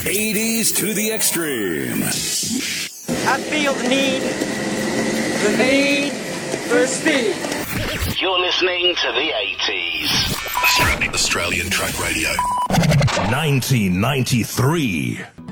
80s to the extreme. I feel the need for speed. You're listening to the 80s. Australian Track Radio. 1993.